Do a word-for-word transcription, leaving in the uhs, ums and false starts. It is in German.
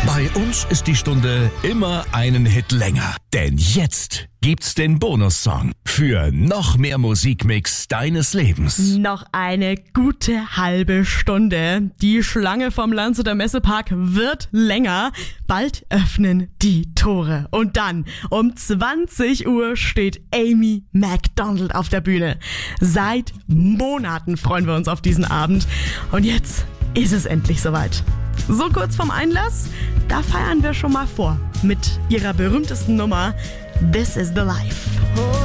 Bei uns ist die Stunde immer einen Hit länger. Denn jetzt gibt's den Bonussong für noch mehr Musikmix deines Lebens. Noch eine gute halbe Stunde. Die Schlange vom Landshuter Messepark wird länger. Bald öffnen die Tore. Und dann um zwanzig Uhr steht Amy Macdonald auf der Bühne. Seit Monaten freuen wir uns auf diesen Abend. Und jetzt ist es endlich soweit. So kurz vorm Einlass, da feiern wir schon mal vor mit ihrer berühmtesten Nummer This is the Life.